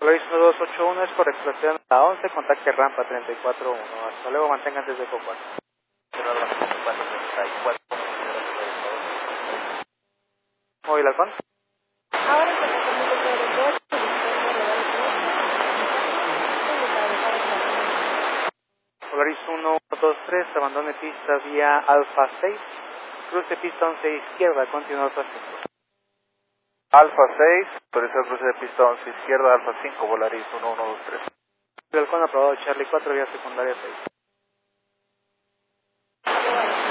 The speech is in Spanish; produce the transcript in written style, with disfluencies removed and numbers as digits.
Volaris 1281 es por exploración a 11, contacte rampa 341. Hasta luego, mantengan desde Copa. Móvil Halcón. Ahora se recomienda que aeropuerto Volaris 123, abandone pista vía Alfa 6, cruce pista 11 izquierda, continúa Alfa 5. Alfa 6, autorizado cruce de pista 11 izquierda, Alfa 5, Volaris 1123. Halcón aprobado, Charlie 4, vía secundaria 6.